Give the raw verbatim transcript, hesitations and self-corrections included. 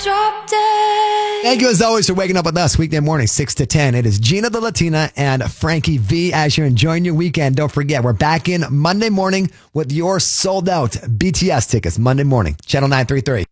drop dead. Thank you as always for waking up with us weekday morning, six to ten. It is Gina the Latina and Frankie V. As you're enjoying your weekend, don't forget, we're back in Monday morning with your sold out B T S tickets. Monday morning, Channel nine three three.